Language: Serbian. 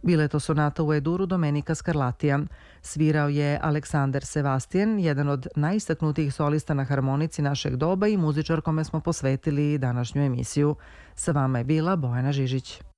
Bile to sonata u E-duru Domenika Scarlattija. Svirao je Aleksander Sevastijan, jedan od najistaknutijih solista na harmonici našeg doba i muzičar kome smo posvetili današnju emisiju. Sa vama je bila Bojana Žižić.